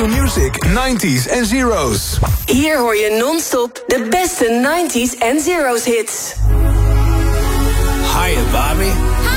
New Music 90s en Zeros. Hier hoor je non-stop de beste 90s en Zeros hits. Hiya, Bobby.